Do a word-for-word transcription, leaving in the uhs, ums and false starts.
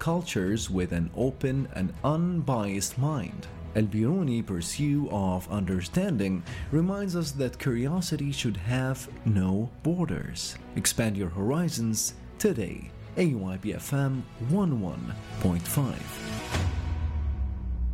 cultures with an open and unbiased mind. Al-Biruni pursuit of understanding reminds us that curiosity should have no borders. Expand your horizons today. A Y P F M one oh one point five.